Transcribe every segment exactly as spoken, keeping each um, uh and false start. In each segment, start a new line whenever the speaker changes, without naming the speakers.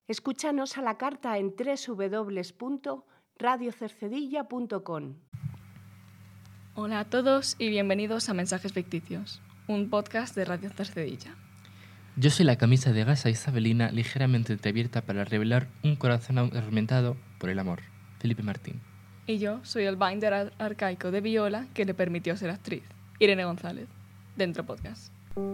Escúchanos a la carta en doble u doble u doble u punto radio cercedilla punto com.
Hola a todos y bienvenidos a Mensajes Ficticios, un podcast de Radio Cercedilla.
Yo soy la camisa de gasa isabelina ligeramente entreabierta para revelar un corazón atormentado por el amor, Felipe Martín.
Y yo soy el binder ar- arcaico de Viola que le permitió ser actriz, Irene González, dentro podcast.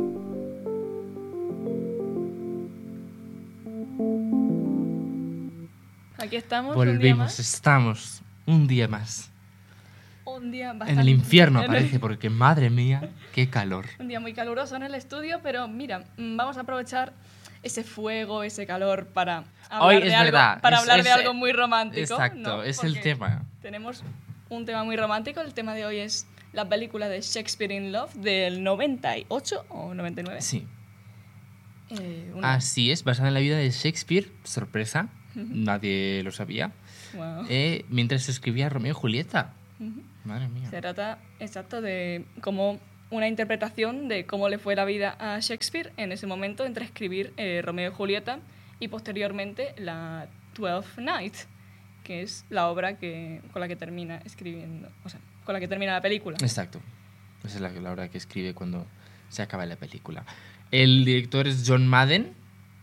Aquí estamos.
Volvimos,
un día más.
estamos un día más.
Un día bastante,
En el infierno
en el-
parece, porque madre mía, qué calor.
Un día muy caluroso en el estudio, pero mira, mm, vamos a aprovechar ese fuego, ese calor para hablar,
Hoy
de,
es
algo,
verdad,
para
es-
hablar
es-
de algo muy romántico.
Exacto,
¿no?
es el
Porque
tema.
Tenemos un tema muy romántico. El tema de hoy es la película de Shakespeare in Love del noventa y ocho o noventa y nueve.
Sí,
Eh, una-
así es, basada en la vida de Shakespeare, sorpresa, nadie lo sabía,
Wow.
eh, mientras se escribía Romeo y Julieta.
Ujú.
Madre mía.
Se trata, exacto, de como una interpretación de cómo le fue la vida a Shakespeare en ese momento entre escribir eh, Romeo y Julieta y posteriormente la Twelfth Night, que es la obra que, con la que termina escribiendo, o sea, con la que termina la película.
Exacto. Esa es la, la hora que escribe cuando se acaba la película. El director es John Madden.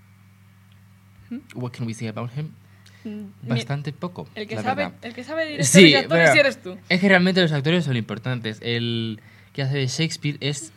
What can we say about him?
Mm,
Bastante poco,
El que,
la
sabe,
verdad.
el que sabe de directores
Sí,
y actores
pero
sí eres tú.
es que realmente los actores son importantes. El que hace de Shakespeare es...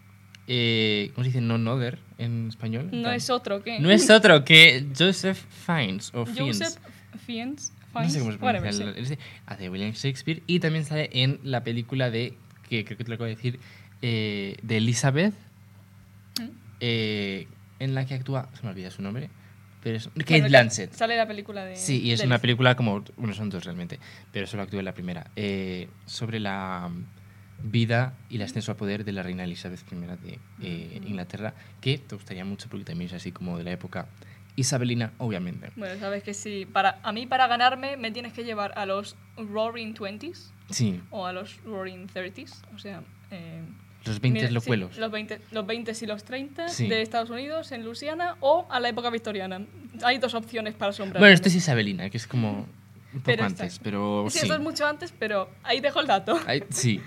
Eh, ¿Cómo se dice? No Nother en español.
No es otro que...
No es otro que Joseph Fiennes o Fiennes.
Joseph Fiennes.
No sé cómo se
Whatever,
pronuncia.
sí.
el- ese. Hace de William Shakespeare y también sale en la película de... Que creo que te lo acabo de decir. eh, de Elizabeth.
¿Mm?
eh, en la que actúa... Se me olvida su nombre. Pero es... Kate
Bueno,
Blanchett.
Sale la película de...
Sí, y es
de
una
Liz.
película como... Bueno, son dos realmente, pero solo actúa en la primera. eh, sobre la mm, vida y el ascenso al poder de la reina Elizabeth primera de eh, Inglaterra, que te gustaría mucho porque también es así como de la época isabelina, obviamente.
Bueno, sabes que sí. Para, a mí, para ganarme, me tienes que llevar a los Roaring Twenties
Sí,
o a los Roaring Thirties. O sea... Eh,
los veinte
mira, sí,
locuelos.
los veinte los veinte y los treinta
Sí.
de Estados Unidos, en Luisiana, o a la época victoriana. Hay dos opciones para sombrar.
Bueno, esto es isabelina, que es como un poco
Pero está-
antes, pero
Sí,
sí.
esto es mucho antes, pero ahí dejo el dato.
Ay, sí.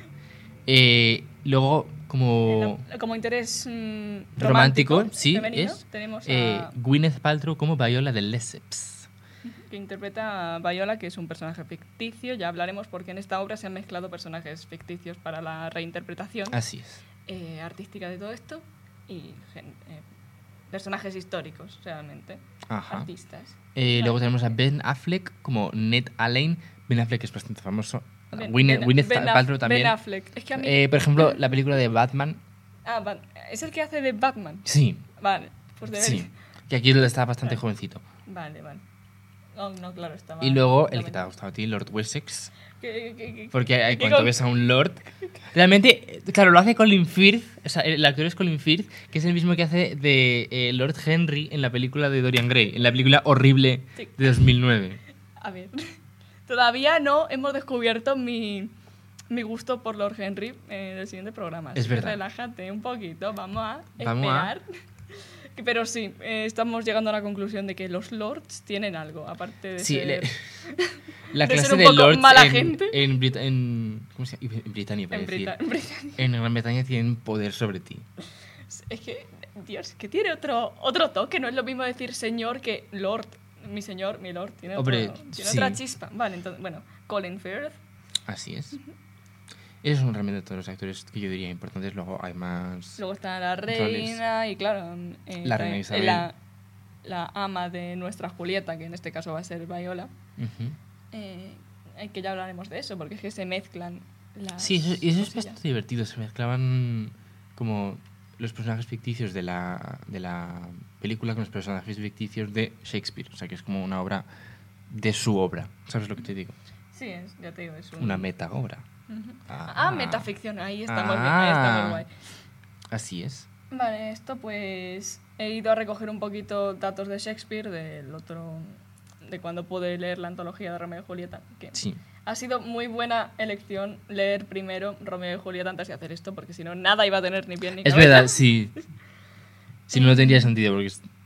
Eh, luego, como
La- Como interés mm,
romántico,
romántico,
sí,
femenino,
es
tenemos
eh,
a...
Gwyneth Paltrow como Viola de Lesseps.
que interpreta a Viola, que es un personaje ficticio. Ya hablaremos porque en esta obra se han mezclado personajes ficticios para la reinterpretación
Así es.
eh, artística de todo esto y gen- eh, personajes históricos, realmente,
Ajá.
artistas.
Eh,
Vale.
Luego tenemos a Ben Affleck como Ned Allen. Ben Affleck es bastante famoso.
Ben-
Gwyneth,
Ben-
Gwyneth
Ben Aff-
Paltrow también.
Ben Affleck. Es que a mí...
Eh, por ejemplo, la película de Batman.
Ah, Bat- es el que hace de Batman.
Sí,
Vale, pues debería...
sí. Que aquí está bastante jovencito.
Vale, vale. No, no, claro, está
Y
mal.
luego, el
Ya
que
me-
te ha gustado a ti, Lord Wessex.
que- que- que-
Porque eh,
que
cuando
con-
ves a un Lord... Realmente, eh, claro, lo hace Colin Firth. O sea, el actor es Colin Firth, que es el mismo que hace de eh, Lord Henry en la película de Dorian Gray. En la película horrible
Sí.
de dos mil nueve.
A ver, todavía no hemos descubierto mi, mi gusto por Lord Henry en el siguiente programa.
Es
Así que
verdad.
Relájate un poquito, vamos a
Vamos a-
esperar. Pero sí, eh, estamos llegando a la conclusión de que los lords tienen algo, aparte de
Sí,
ser...
le- la
de
clase
ser un
de
poco
Lords
mala
en,
gente.
en, Brit- en- ¿cómo se llama? En Britania, iba a
en,
decir.
Brita- en Britania.
En Gran Bretaña tienen poder sobre ti.
Es que, Dios, que tiene otro, otro toque, no es lo mismo decir señor que lord. Mi señor, mi lord, tiene,
Hombre,
otro- tiene
sí.
otra chispa. Vale, entonces, bueno, Colin Firth.
Así es. Esos son realmente todos los actores que yo diría importantes. Luego hay más...
Luego está la
roles.
reina y claro, eh,
La reina
eh,
Isabel.
La, la ama de nuestra Julieta, que en este caso va a ser Viola.
Ujú.
Eh, eh, que ya hablaremos de eso, porque es que se mezclan las
Sí, eso, y eso es
cosillas.
bastante divertido. Se mezclaban como los personajes ficticios de la, de la película con los personajes ficticios de Shakespeare. O sea, que es como una obra de su obra. ¿Sabes lo que te digo?
Sí, es, ya te digo, es un...
Una meta obra.
Ujú.
Ah.
Ah, metaficción, ahí estamos bien, ahí estamos
Ah.
guay.
Así es.
Vale, esto pues he ido a recoger un poquito datos de Shakespeare, del otro, de cuando pude leer la antología de Romeo y Julieta, que
Sí.
ha sido muy buena elección leer primero Romeo y Julieta antes de hacer esto, porque si no nada iba a tener ni pie ni
Es
cabeza.
verdad, sí. Si no, no tendría sentido, porque es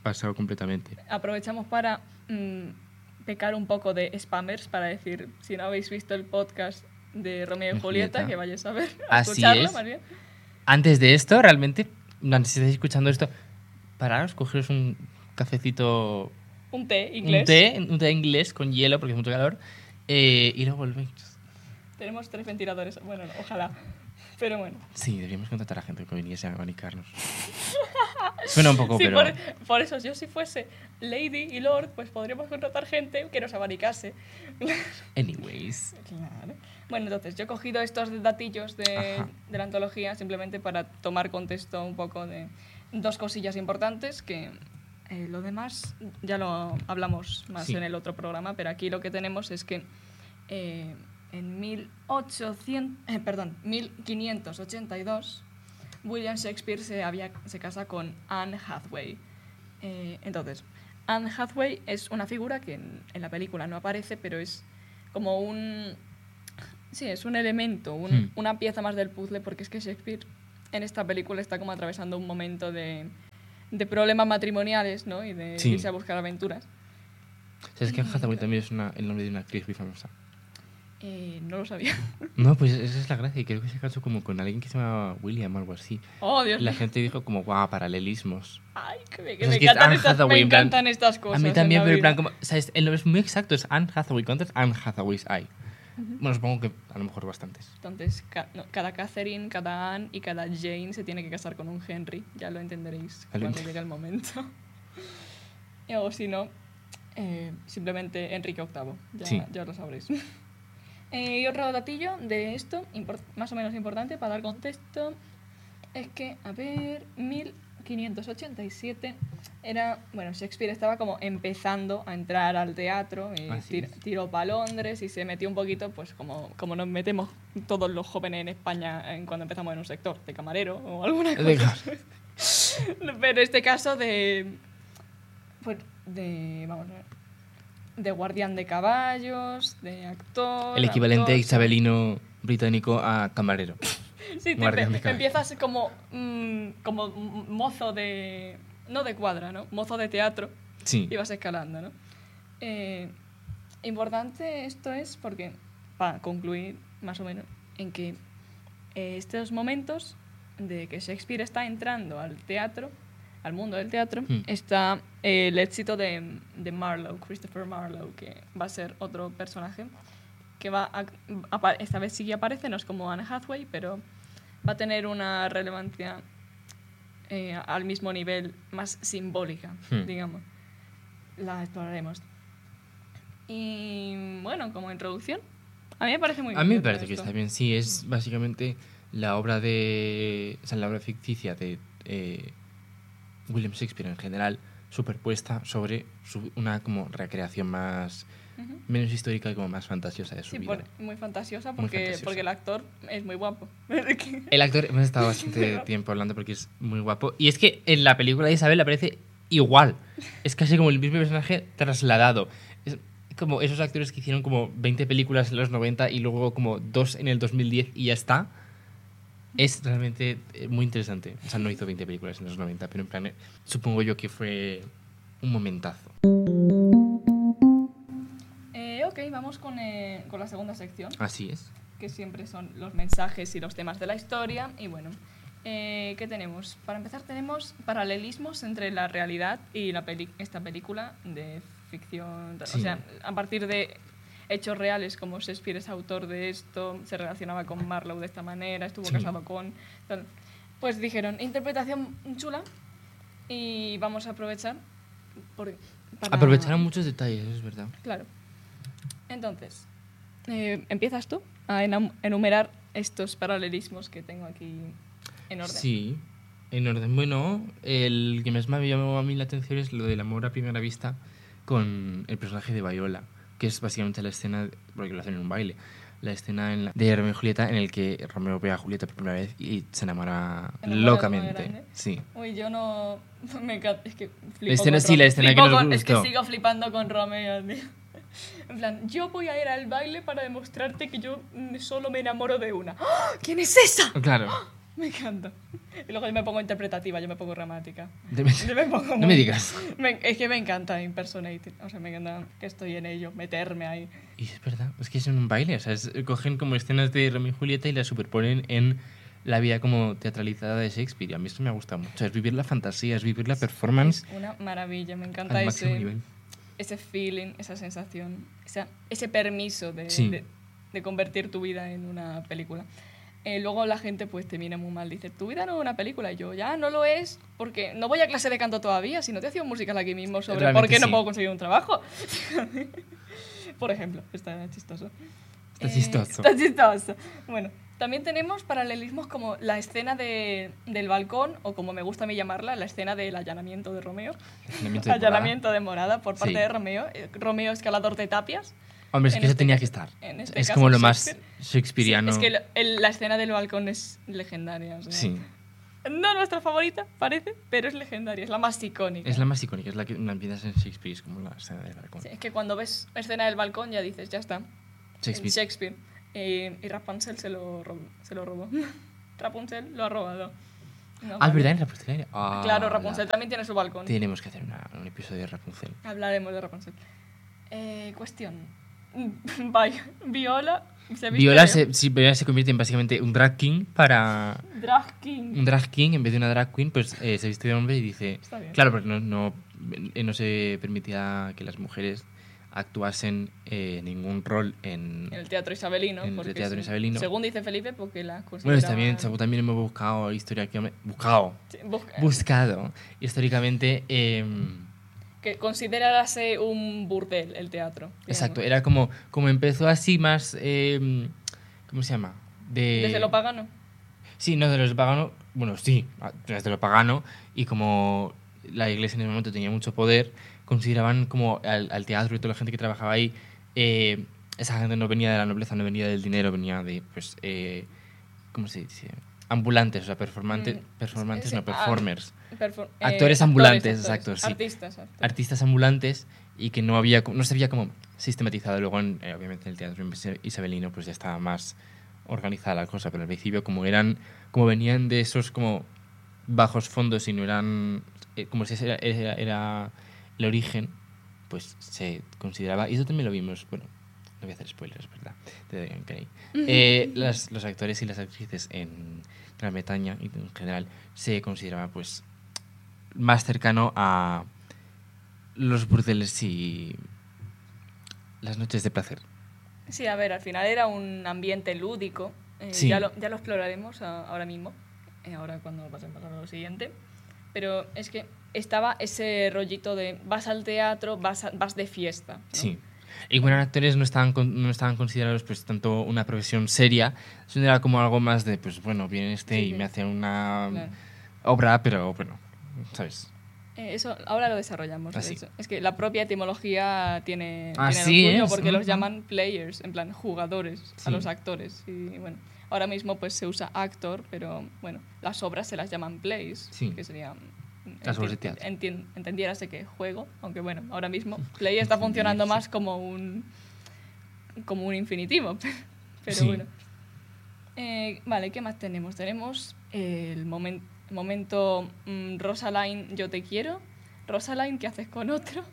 pasado completamente.
Aprovechamos para mmm, pecar un poco de spammers, para decir, si no habéis visto el podcast de Romeo y Julieta,
Julieta.
que vayáis a ver, a
Así
escucharlo,
es.
más bien.
Antes de esto, realmente, si estáis escuchando esto, pararos, cogeros un cafecito,
Un té inglés.
un té, un té inglés con hielo porque hace mucho calor, eh, y luego volvéis.
Tenemos tres ventiladores. Bueno, no, ojalá. Pero bueno.
Sí, deberíamos contratar a gente que viniese a abanicarnos. Suena un poco,
Sí,
pero...
por, por eso, yo si fuese Lady y Lord, pues podríamos contratar gente que nos abanicase.
Anyways.
Claro. Bueno, entonces, yo he cogido estos datillos de,
Ajá.
de la antología simplemente para tomar contexto un poco de dos cosillas importantes que... Eh, lo demás ya lo hablamos más
Sí.
en el otro programa, pero aquí lo que tenemos es que eh, en mil ochocientos, eh, perdón, mil quinientos ochenta y dos William Shakespeare se, había, se casa con Anne Hathaway. Eh, entonces, Anne Hathaway es una figura que en, en la película no aparece, pero es como un... Sí, es un elemento, un-
Hmm.
una pieza más del puzzle, porque es que Shakespeare en esta película está como atravesando un momento de, de problemas matrimoniales, ¿no? Y de
Sí.
irse a buscar aventuras.
¿Sabes que Anne Hathaway también es una- el nombre de una actriz muy famosa?
Eh, no lo sabía.
No, pues esa es la gracia. Y creo que se casó como con alguien que se llamaba William o algo así.
Oh, Dios
La
mío.
gente dijo como, guau, paralelismos.
Ay, que me, que
O sea,
me
es que es
encantan,
Anne
estas, me
Hathaway, en plan-
encantan estas cosas.
A mí
en
también,
la
pero en
vida.
plan, como, ¿sabes? El nombre es muy exacto, es Anne Hathaway. ¿Cuántas Anne Hathaways hay? Bueno, supongo que a lo mejor bastantes.
Entonces, ca- no, cada Catherine, cada Anne y cada Jane se tiene que casar con un Henry. Ya lo entenderéis
Ya lo
cuando
ent-
llegue el momento. O si no, eh, simplemente Enrique octavo. Ya,
Sí.
ya lo sabréis. Eh, y otro datillo de esto, import- más o menos importante para dar contexto, es que, a ver, mil quinientos ochenta y siete era, bueno, Shakespeare estaba como empezando a entrar al teatro, y
Así
tir-
es.
tiró para Londres y se metió un poquito, pues como, como nos metemos todos los jóvenes en España en cuando empezamos en un sector, de camarero o alguna cosa.
Venga.
Pero en este caso de, pues, de, vamos a ver, de guardián de caballos, de actor...
El equivalente
autor,
isabelino británico a camarero.
Sí, te-
Guardián
te-
de caballos.
empiezas como, mm, como m- mozo de... No de cuadra, ¿no? Mozo de teatro.
Sí.
Y vas escalando, ¿no? Eh, importante esto es porque, para concluir más o menos, en que eh, estos momentos de que Shakespeare está entrando al teatro, al mundo del teatro,
Hmm.
está eh, el éxito de, de Marlowe, Christopher Marlowe, que va a ser otro personaje que va a, apa- esta vez sí que aparece, no es como Anne Hathaway, pero va a tener una relevancia eh, al mismo nivel, más simbólica,
Hmm.
digamos. La exploraremos. Y bueno, como introducción, a mí me parece muy bien.
A mí me
todo
parece que
esto.
está bien. Sí, es básicamente la obra de... O sea, la obra ficticia de eh, William Shakespeare en general, superpuesta sobre su- una como recreación más...
Ujú.
menos histórica y como más fantasiosa de su
Sí,
vida.
por- muy fantasiosa
Muy
porque,
fantasiosa.
porque el actor es muy guapo.
El actor, hemos estado bastante tiempo hablando porque es muy guapo. Y es que en la película de Isabel aparece igual. Es casi como el mismo personaje trasladado. Es como esos actores que hicieron como veinte películas en los noventa y luego como dos en el dos mil diez y ya está. Es realmente eh, muy interesante. O sea, no hizo veinte películas en los noventa, pero en plan, eh, supongo yo que fue un momentazo.
Eh, ok, vamos con, eh, con la segunda sección,
Así es.
que siempre son los mensajes y los temas de la historia. Y bueno, eh, ¿qué tenemos? Para empezar tenemos paralelismos entre la realidad y la peli- esta película de ficción.
Sí.
O sea, a partir de hechos reales, como Shakespeare es autor de esto, se relacionaba con Marlowe de esta manera, estuvo
Sí.
casado con... tal. Pues dijeron, interpretación chula y vamos a aprovechar... Por, para-
Aprovecharon muchos detalles, es verdad.
Claro. Entonces, eh, empiezas tú a enam- enumerar estos paralelismos que tengo aquí en orden.
Sí, en orden. Bueno, el que más me llamó a mí la atención es lo del amor a primera vista con el personaje de Viola, que es básicamente la escena, porque lo hacen en un baile, la escena en la- de Romeo y Julieta en el que Romeo ve a Julieta por primera vez y se enamora
¿Enamorado más
locamente.
grande?
Sí.
Uy, yo no... Me encanta, es que flipo
La escena-
con
sí,
Romeo.
la escena
Flipo
que nos
con- Es que
gustó.
sigo flipando con Romeo, tío. En plan, yo voy a ir al baile para demostrarte que yo mm, solo me enamoro de una. ¡Ah! ¿Quién es esa?
Claro.
Me encanta. Y luego yo me pongo interpretativa, yo me pongo dramática.
De-
Yo me pongo
No
muy-
me digas.
Me- es que me encanta impersonating. O sea, me encanta que estoy en ello, meterme ahí.
Y es verdad, es que es en un baile. O sea, es- cogen como escenas de Romeo y Julieta y las superponen en la vida como teatralizada de Shakespeare. Y a mí esto me ha gustado mucho. Es vivir la fantasía, es vivir la performance
Es una maravilla, me encanta
al máximo
ese,
nivel.
ese feeling, esa sensación, esa, ese permiso de,
Sí.
de, de convertir tu vida en una película. Eh, luego la gente pues te mira muy mal, dice, tu vida no es una película. Y yo, ya, no lo es, porque no voy a clase de canto todavía, si no te hacía un musical aquí mismo sobre
Realmente
por qué no
sí.
puedo conseguir un trabajo. Por ejemplo, está chistoso.
Está chistoso.
Está chistoso. Bueno, también tenemos paralelismos como la escena de, del balcón, o como me gusta a mí llamarla, la escena del allanamiento de Romeo.
Allanamiento de
Allanamiento de morada por parte
Sí.
de Romeo. eh, Romeo escalador de tapias.
Hombre, es
en
que eso
este
tenía
caso-
que estar.
en este
Es
caso,
como lo más
Shakespeare.
shakespeariano.
Sí, es que el- el- la escena del balcón es legendaria. o sea,
Sí,
No nuestra favorita, parece, pero es legendaria, es la más icónica.
es la más icónica, es la que la empiezas en Shakespeare, es como la escena del balcón.
Sí, es que cuando ves la escena del balcón ya dices, ya está.
Shakespeare.
Shakespeare. Eh, y Rapunzel se lo robó. Se lo robó. Rapunzel lo ha robado. No,
Ah,
vale.
¿verdad? En Rapunzel. Ah,
Claro,
la-
Rapunzel también tiene su balcón.
Tenemos que hacer una- un episodio de Rapunzel.
Hablaremos de Rapunzel. Eh, cuestión. Vaya, Viola se viste
Viola
de-
se, sí, Viola se convierte en básicamente un drag king para...
Drag King.
Un drag king, en vez de una drag queen, pues eh, se viste de hombre y dice...
Está bien.
Claro, porque no, no, eh, no se permitía que las mujeres actuasen eh, ningún rol en...
En el teatro isabelino.
En el
porque
teatro
sí.
isabelino.
Según dice Felipe, porque la
Bueno, está bien,
consideraban-
también hemos buscado históricamente... Buscado.
Sí, busca-
Buscado históricamente... eh,
que considerase un burdel el teatro. digamos.
exacto, era como, como empezó así más... eh, ¿cómo se llama? De,
Desde lo pagano.
Sí, no, de los paganos, bueno, sí, desde lo pagano, y como la iglesia en ese momento tenía mucho poder, consideraban como al, al teatro y toda la gente que trabajaba ahí, eh, esa gente no venía de la nobleza, no venía del dinero, venía de, pues, eh, ¿cómo se dice? Ambulantes, o sea, performantes,
Mm,
performantes,
sí,
no,
ah,
performers.
Perfor- eh,
Actores ambulantes, exacto, sí.
Artistas, actores.
Artistas ambulantes y que no había, no se había como sistematizado. Luego, en, eh, obviamente, en el teatro isabelino, pues ya estaba más organizada la cosa, pero al principio, como eran, como venían de esos como bajos fondos y no eran, eh, como si ese era, era, era el origen, pues se consideraba, y eso también lo vimos, bueno, no voy a hacer spoilers, ¿verdad? De Dorian Gray. Eh, las, los actores y las actrices en Gran Bretaña y en general se consideraba pues más cercano a los burdeles y las noches de placer.
Sí, a ver, al final era un ambiente lúdico. eh,
Sí.
ya, lo, ya lo exploraremos a- ahora mismo, eh, ahora cuando pasemos a lo siguiente. Pero es que estaba ese rollito de vas al teatro, vas, a- vas de fiesta. ¿no?
Sí. Y bueno, actores no estaban, con- no estaban considerados pues tanto una profesión seria, sino era como algo más de, pues bueno, viene este
Sí,
y
sí.
me hace una
Claro.
obra, pero bueno, ¿sabes?
Eh, eso ahora lo desarrollamos. de
Ah, sí.
hecho. Es que la propia etimología tiene,
Ah,
tiene
sí
lo suyo
es,
porque los
ujú.
llaman players, en plan jugadores,
Sí.
a los actores. Y bueno, ahora mismo pues se usa actor, pero bueno, las obras se las llaman plays,
Sí.
que serían
Las obras de
enti-
teatro.
enti- entendiérase que juego, aunque bueno, ahora mismo play está funcionando más como un como un infinitivo, pero
Sí.
bueno. Eh, vale, ¿qué más tenemos? Tenemos el momen- momento mm, Rosaline, yo te quiero. Rosaline, ¿qué haces con otro?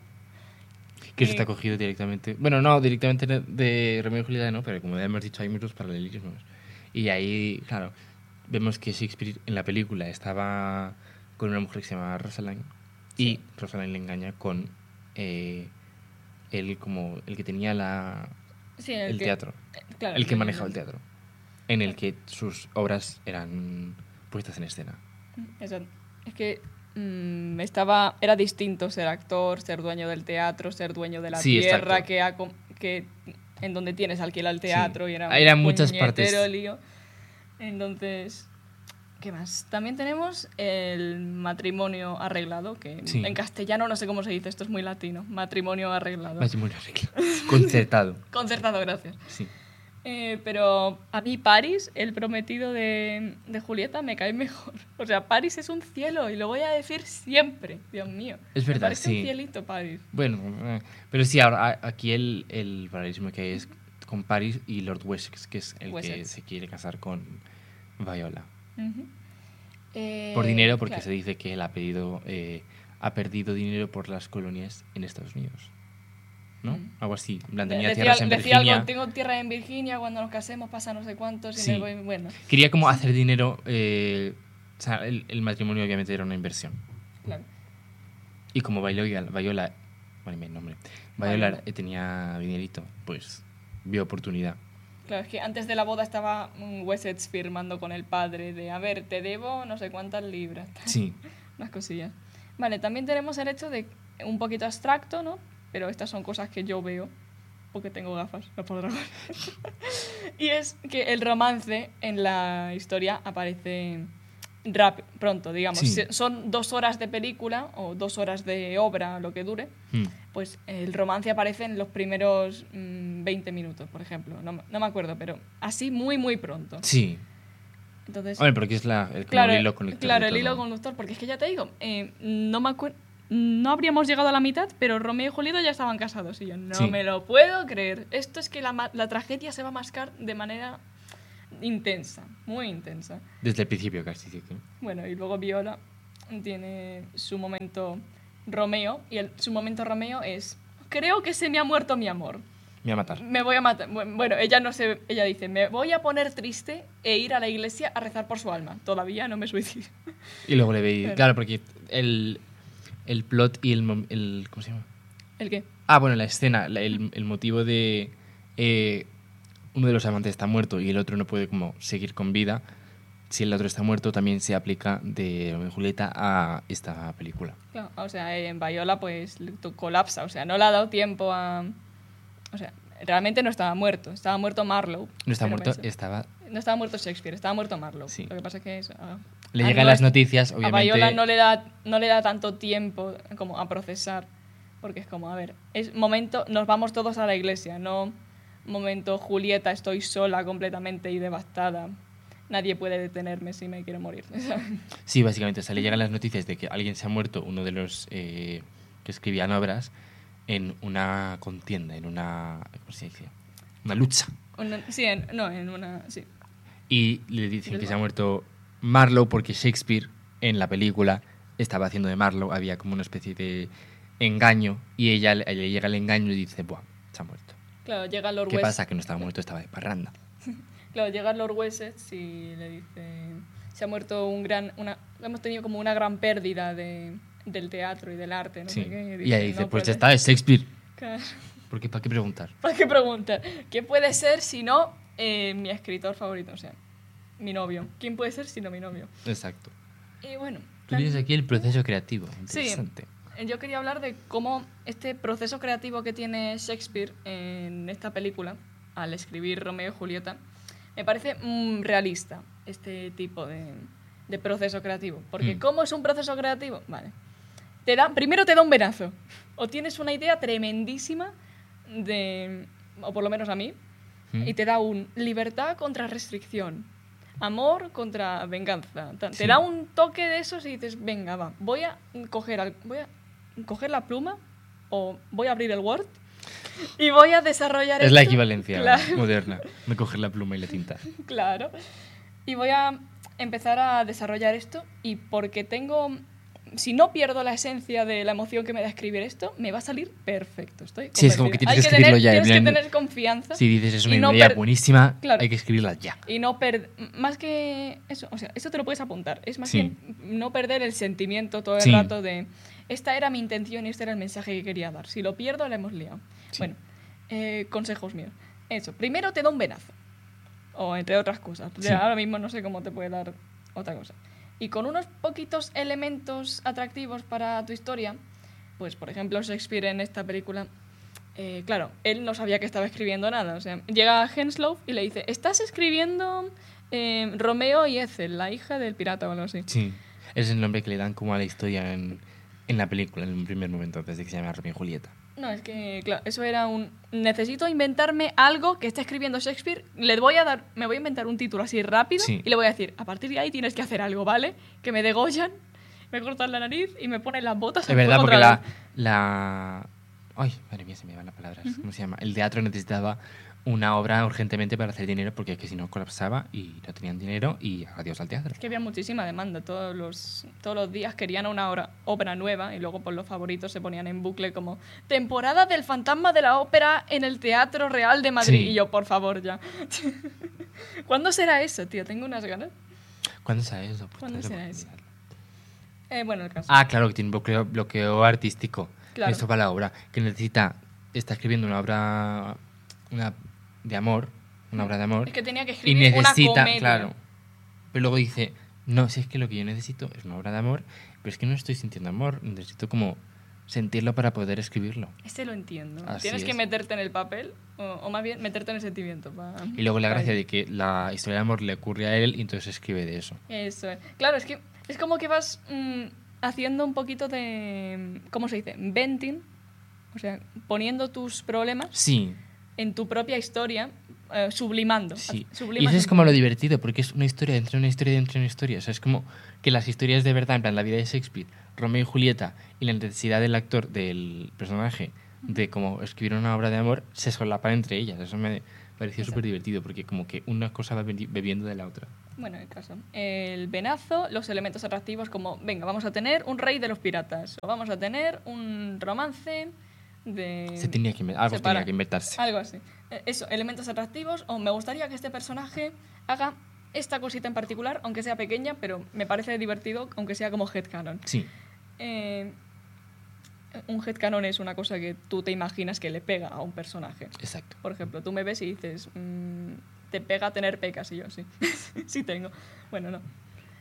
Que eso
Eh,
está cogido directamente. Bueno, no, directamente de Romeo y Julieta, no, pero como ya hemos dicho, hay muchos paralelismos. Y ahí, claro, vemos que Shakespeare en la película estaba con una mujer que se llamaba Rosaline y
Sí.
Rosaline le engaña con eh, él como el que tenía la,
Sí,
el,
que-
teatro,
eh, claro,
el que manejaba el teatro, en el que sus obras eran puestas en escena.
Exacto. Es que mm, estaba, era distinto ser actor, ser dueño del teatro, ser dueño de la
Sí,
tierra,
exacto.
que, ha com- que en donde tienes alquila el teatro
Sí.
y era
Ahí eran
un
muchas
puñetero
partes.
lío. Entonces, ¿qué más? También tenemos el matrimonio arreglado, que
Sí.
en castellano no sé cómo se dice, esto es muy latino. Matrimonio arreglado.
Matrimonio arreglado. Concertado.
Concertado, gracias.
Sí.
Eh, pero a mí Paris, el prometido de, de Julieta, me cae mejor. O sea, Paris es un cielo y lo voy a decir siempre, Dios mío.
Es
Me
verdad,
parece
sí.
un cielito Paris.
Bueno, eh, pero sí, ahora a- aquí el, el paralelismo que hay es con Paris y Lord Wessex, que es el que
Wessex.
se quiere casar con Viola.
Ujú. Eh,
Por dinero, porque
claro.
se dice que él ha, pedido, eh, ha perdido dinero por las colonias en Estados Unidos. ¿No?
Mm.
Algo así. En plan,
De-
tenía
decía,
tierras en
decía
Virginia.
algo, tengo tierra en Virginia, cuando nos casemos pasa no sé cuántos y
Sí.
me voy, bueno.
Quería como hacer dinero. eh, o sea, el, el matrimonio obviamente era una inversión.
Claro.
Y como Viola, Viola, bueno, mi nombre, Viola
Viola.
eh, tenía dinerito, pues vio oportunidad.
Claro, es que antes de la boda estaba mm, Wessex firmando con el padre de, a ver, te debo no sé cuántas libras.
Sí.
Unas cosillas. Vale, también tenemos el hecho de, un poquito abstracto, ¿no? Pero estas son cosas que yo veo, porque tengo gafas, no podrá ver. Y es que el romance en la historia aparece rápido, pronto, digamos.
Sí.
Se- Son dos horas de película o dos horas de obra, lo que dure.
Mm.
Pues el romance aparece en los primeros mm, veinte minutos, por ejemplo. No, me- no me acuerdo, pero así muy, muy pronto.
Sí.
Entonces,
Hombre, porque es la, el, como
claro,
el hilo conductor.
claro,
de
el
todo.
hilo conductor, porque es que ya te digo, eh, no me acuerdo. No habríamos llegado a la mitad, pero Romeo y Julieta ya estaban casados. Y yo, no
Sí.
me lo puedo creer. Esto es que la, ma- la tragedia se va a mascar de manera intensa, muy intensa.
Desde el principio casi. Sí, que-
Bueno, y luego Viola tiene su momento Romeo, y el, su momento Romeo es, creo que se me ha muerto mi amor.
Me va a matar.
Me voy a matar. Bueno, ella no se, ella dice, me voy a poner triste e ir a la iglesia a rezar por su alma. Todavía no me suicido.
Y luego le veis.
Claro.
Claro, porque el, el plot y el, mom- el. ¿Cómo se llama?
¿El qué?
Ah, bueno, la escena, la- el, el motivo de. eh, uno de los amantes está muerto y el otro no puede como seguir con vida. Si el otro está muerto, también se aplica de Romeo y Julieta a esta película.
Claro, o sea, en Viola pues le to- colapsa, o sea, no le ha dado tiempo a... O sea, realmente no estaba muerto, estaba muerto Marlowe.
No está
pero
muerto,
me-
estaba.
No estaba muerto Shakespeare, estaba muerto Marlowe.
Sí.
Lo que pasa es que es, ah,
Le
a
llegan
no
las
es-
noticias,
A
obviamente.
Viola no le, da, no le da tanto tiempo como a procesar, porque es como, a ver, es momento, nos vamos todos a la iglesia, no momento Julieta, estoy sola completamente y devastada. Nadie puede detenerme si me quiero morir.
Sí, básicamente. O sea, le llegan las noticias de que alguien se ha muerto, uno de los eh, que escribían obras, en una contienda, en una. ¿Cómo se dice? Una lucha.
Una- sí, en, no, en una... Sí.
Y le dicen que se ha muerto Marlowe porque Shakespeare en la película estaba haciendo de Marlowe, había como una especie de engaño y ella le le llega el engaño y dice, buah, se ha muerto.
Claro, llega Lord
¿Qué
West.
pasa? Que no estaba muerto, estaba de parranda.
Claro, llega Lord Wessex y le dice, se ha muerto un gran, una, hemos tenido como una gran pérdida de, del teatro y del arte, no
Sí.
sé qué.
Y ella dice,
"No
pues
puede".
ya está, es Shakespeare.
Claro.
Porque ¿para qué preguntar?
¿Para qué pregunta? ¿Qué puede ser si no eh, mi escritor favorito? O sea, mi novio. ¿Quién puede ser si no mi novio?
Exacto.
Y bueno,
Tú tienes aquí el proceso creativo.
Sí.
Interesante.
yo quería hablar de cómo este proceso creativo que tiene Shakespeare en esta película, al escribir Romeo y Julieta, me parece mm, realista, este tipo de, de proceso creativo. Porque
Mm.
¿cómo es un proceso creativo? Vale. Te da, primero te da un venazo. O tienes una idea tremendísima de... O por lo menos a mí.
Mm.
Y te da un libertad contra restricción. Amor contra venganza. Ta- Te
Sí.
da un toque de esos y dices, venga, va, voy a coger, al- voy a coger la pluma o voy a abrir el Word y voy a desarrollar
Es la
esto.
equivalencia
Claro.
moderna de coger la pluma y la tinta.
Claro. Y voy a empezar a desarrollar esto y porque tengo... Si no pierdo la esencia de la emoción que me da escribir esto, me va a salir perfecto. Estoy
Sí, es como
convencida.
que tienes
Hay
que escribirlo
tener,
ya, en
Tienes que
plan-
tener confianza.
Si dices es una
y no
idea
per-
buenísima,
Claro.
hay que escribirla ya.
Y no perder... Más que eso, o sea, eso te lo puedes apuntar. Es más
Sí.
bien no perder el sentimiento todo el
Sí.
rato de... Esta era mi intención y este era el mensaje que quería dar. Si lo pierdo, la hemos liado.
Sí.
Bueno, eh, consejos míos. Eso, primero te da un venazo. O entre otras cosas.
Sí.
Ahora mismo no sé cómo te puede dar otra cosa. Y con unos poquitos elementos atractivos para tu historia, pues por ejemplo Shakespeare en esta película, eh, claro, él no sabía que estaba escribiendo nada. O sea, llega Henslowe y le dice, estás escribiendo eh, Romeo y Ethel, la hija del pirata o algo así.
Sí. Es el nombre que le dan como a la historia en, en la película, en un primer momento, antes de que se llame Romeo y Julieta.
No, es que, claro, eso era un... Necesito inventarme algo que esté escribiendo Shakespeare. Le voy a dar... Me voy a inventar un título así rápido
Sí.
y le voy a decir, a partir de ahí tienes que hacer algo, ¿vale? Que me degollan, me cortan la nariz y me ponen las botas
Es
al
verdad,
fuego
porque
otra
la,
vez.
la... Ay, madre mía, se me van las palabras. ¿Cómo se llama? El teatro necesitaba una obra urgentemente para hacer dinero porque es que si no colapsaba y no tenían dinero y adiós al teatro.
Es que había muchísima demanda. Todos los, todos los días querían una obra, obra nueva y luego por los favoritos se ponían en bucle como temporada del fantasma de la ópera en el Teatro Real de Madrid.
Sí.
Y yo, por favor, ya. ¿Cuándo será eso, tío? Tengo unas ganas.
¿Cuándo será eso? Pues
¿Cuándo
tendré
será
que
eso?
mirarlo.
Eh, bueno, el caso.
Ah, claro, que tiene bloqueo, bloqueo artístico.
Claro.
Esto para la obra. Que necesita... Está escribiendo una obra... Una de amor. Una obra de amor.
Es que tenía que
Y
escribir
necesita...
una comedia.
Claro. Pero luego dice... No, si es que lo que yo necesito es una obra de amor. Pero es que no estoy sintiendo amor. Necesito como sentirlo para poder escribirlo.
Ese lo entiendo.
Así
Tienes que
es.
meterte en el papel o, o más bien meterte en el sentimiento. Pa,
Y luego la
pa
gracia
ello.
de que la historia de amor le ocurre a él y entonces escribe de eso.
Eso es. Claro, es que es como que vas mm, haciendo un poquito de... ¿Cómo se dice? Venting. O sea, poniendo tus problemas
Sí,
en tu propia historia, eh, sublimando.
sí. Y
Sublimas
eso es
en
como
tu-
lo divertido, porque es una historia dentro de una historia dentro de una historia. O sea, es como que las historias de verdad, en plan, la vida de Shakespeare, Romeo y Julieta, y la necesidad del actor, del personaje, de como escribir una obra de amor, se solapan entre ellas. Eso me pareció
Exacto.
súper divertido, porque como que una cosa va bebi- bebiendo de la otra.
Bueno, el caso. El venazo, los elementos atractivos como, venga, vamos a tener un rey de los piratas, o vamos a tener un romance de...
Se tenía que, algo
separa-
tenía que inventarse.
Algo así. Eh, Eso, elementos atractivos, o me gustaría que este personaje haga esta cosita en particular, aunque sea pequeña, pero me parece divertido, aunque sea como headcanon.
Sí,
Eh, un headcanon es una cosa que tú te imaginas que le pega a un personaje.
exacto.
Por ejemplo, tú me ves y dices, mm, te pega tener pecas, y yo, sí. Sí tengo. Bueno, no.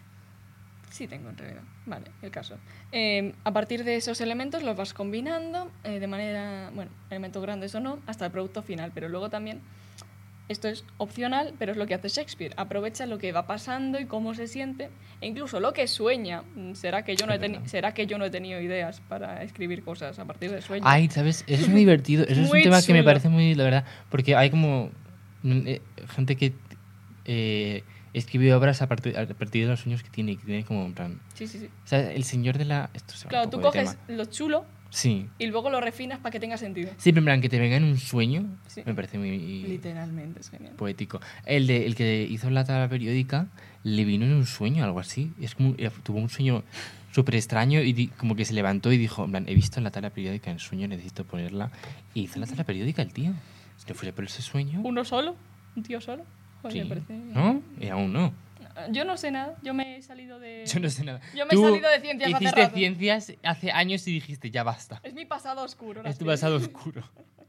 Sí tengo, en realidad. Vale, el caso. Eh, a partir de esos elementos los vas combinando eh, de manera, bueno, elementos grandes o no, hasta el producto final. Pero luego también, esto es opcional, pero es lo que hace Shakespeare. Aprovecha lo que va pasando y cómo se siente, e incluso lo que sueña. Mm, ¿Será que yo no he,
Es
teni-
verdad.
¿será que yo no he tenido ideas para escribir cosas a partir de sueños?
Ay, ¿sabes? Eso es muy divertido. Eso es
Muy
un tema que me
chulo.
parece muy, la verdad, porque hay como mm, eh, gente que eh, escribe obras a partir, a partir de los sueños que tiene, que tiene como en plan...
Sí, sí, sí.
O sea, el señor de la... Esto se va
Claro,
un
tú
poco de
coges
tema.
lo chulo
Sí.
y luego lo refinas para que tenga sentido.
Siempre en plan que te venga en un sueño,
Sí.
me parece muy
Literalmente, es genial.
poético. El, de, el que hizo la tabla periódica le vino en un sueño, algo así. Es como, era- tuvo un sueño súper extraño y di- como que se levantó y dijo, en plan, he visto la tabla periódica en sueño, necesito ponerla. Y hizo la tabla periódica el tío. Si no fuese por ese sueño...
¿Uno solo? ¿Un tío solo? Joder,
Sí.
me parece...
¿No? Y aún no.
Yo no sé nada, yo me he salido de...
Yo no sé nada.
Yo me he
Tú
salido de ciencias hace
hiciste
rato.
ciencias hace años y dijiste, ya basta.
Es mi pasado oscuro.
Es tu
Rafael.
pasado oscuro.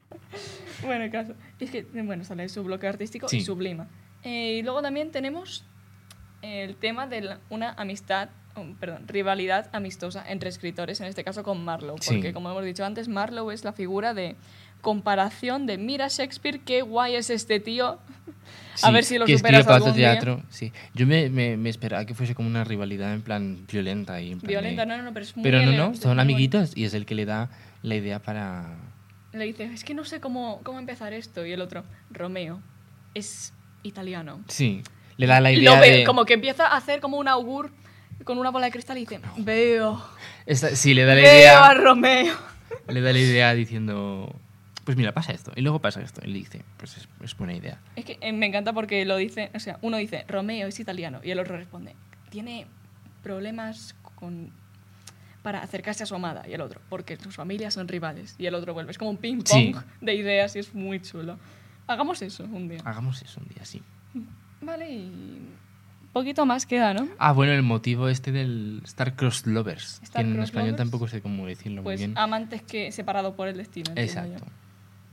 Bueno, el caso. Es que, bueno, sale su bloque artístico
Sí.
y sublima. Eh, y luego también tenemos el tema de la- una amistad, oh, perdón, rivalidad amistosa entre escritores, en este caso con Marlowe.
Sí.
Porque, como hemos dicho antes, Marlowe es la figura de comparación de mira Shakespeare, qué guay es este tío. A
Sí,
ver si lo
que
superas
escribe para otro
algún día.
teatro. Sí. Yo me, me, me esperaba que fuese como una rivalidad en plan violenta. Y en plan
Violenta,
de-
no, no, no, pero es muy
Pero no, no,
elegante,
son
muy
amiguitos y es el que le da la idea para...
bonito. Le dice, es que no sé cómo, cómo empezar esto. Y el otro, Romeo, es italiano.
Sí, le da la idea
Lo ve,
de...
como que empieza a hacer como un augur con una bola de cristal y dice, veo,
Esta- sí, le da la
veo a
idea...
Romeo.
Le da la idea diciendo... Pues mira, pasa esto. Y luego pasa esto. Y le dice, pues es, es buena idea.
Es que eh, me encanta porque lo dice, o sea, uno dice, Romeo es italiano, y el otro responde, tiene problemas con para acercarse a su amada, y el otro, porque sus familias son rivales, y el otro vuelve. Es como un ping-pong
Sí.
de ideas y es muy chulo. Hagamos eso un día.
Hagamos eso un día, sí.
Vale, y poquito más queda, ¿no?
Ah, bueno, el motivo este del Star-Crossed Lovers. Que en
Star-crossed
español
lovers.
tampoco sé cómo decirlo
Pues
muy bien.
amantes que separados por el destino. entiendo
Exacto.
yo.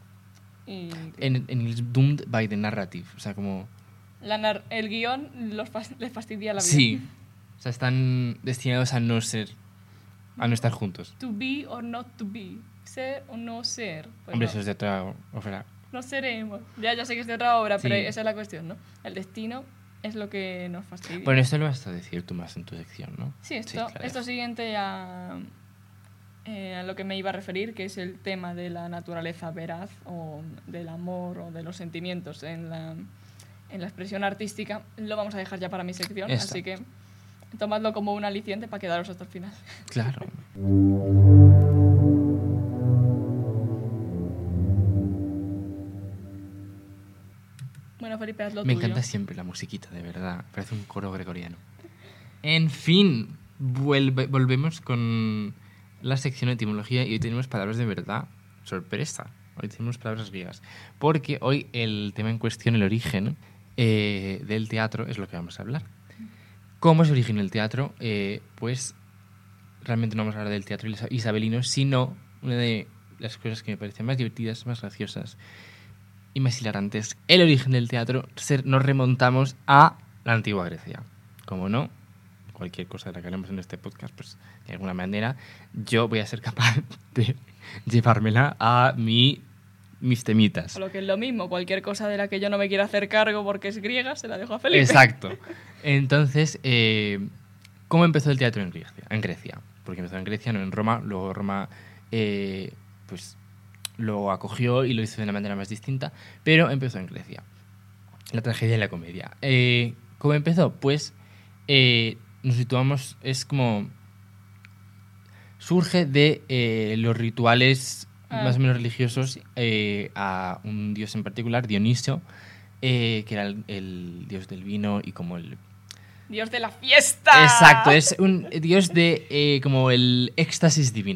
Y
En, en inglés, Doomed by the Narrative. O sea, como...
la nar- el guión los fas- les fastidia la vida.
Sí. O sea, están destinados a no ser... A no estar juntos.
To be or not to be. Ser o no ser. Pues
Hombre,
no.
eso es de otra ópera.
No seremos. Ya, ya sé que es de otra obra, pero
Sí.
esa es la cuestión, ¿no? El destino es lo que nos fastidia.
Bueno, esto lo vas a decir tú más en tu sección, ¿no?
sí, esto,
claro.
esto siguiente a, eh, a lo que me iba a referir, que es el tema de la naturaleza veraz o del amor o de los sentimientos en la, en la expresión artística, lo vamos a dejar ya para mi sección,
Exacto.
así que tomadlo como un aliciente para quedaros hasta el final.
Claro.
Venga, Felipe, haz lo
Me
tuyo.
encanta siempre la musiquita, de verdad. Parece un coro gregoriano. En fin, vuelve, volvemos con la sección de etimología y hoy tenemos palabras de verdad. Sorpresa. Hoy tenemos palabras griegas. Porque hoy el tema en cuestión, el origen eh, del teatro, es lo que vamos a hablar. ¿Cómo se originó el teatro? Eh, pues realmente no vamos a hablar del teatro isabelino, sino una de las cosas que me parecen más divertidas, más graciosas y más hilarantes. El origen del teatro nos remontamos a la antigua Grecia. Como no, cualquier cosa de la que hablemos en este podcast, pues de alguna manera yo voy a ser capaz de llevármela a mi, mis temitas.
O lo que es lo mismo, cualquier cosa de la que yo no me quiera hacer cargo porque es griega, se la dejo a Felipe.
Exacto. Entonces, eh, ¿cómo empezó el teatro en Grecia? En Grecia. Porque empezó en Grecia, no en Roma. Luego Roma eh, pues, lo acogió y lo hizo de una manera más distinta. Pero empezó en Grecia. La tragedia y la comedia. Eh, ¿Cómo empezó? Pues eh, nos situamos, es como... Surge de eh, los rituales ah, más o menos religiosos sí. eh, a un dios en particular, Dionisio, eh, que era el, el dios del vino y como el...
¡Dios de la fiesta!
Exacto, es un dios de eh, como el éxtasis divino.